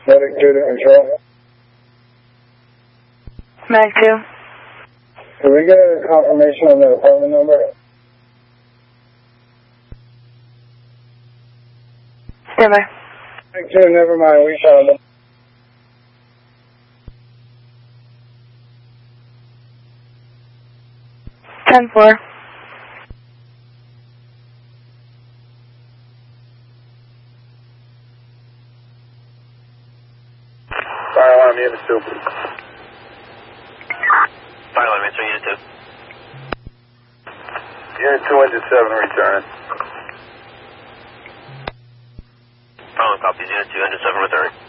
Medic 2 to control. Medic 2. Can we get a confirmation on the apartment number? Stand by. Medic 2, never mind, we found him. Ten 4. Fire alarm, unit 2. Fire alarm, answer unit 2. Unit 2, engine 7, returning. Fire alarm, copies, unit 2, engine 7, returning.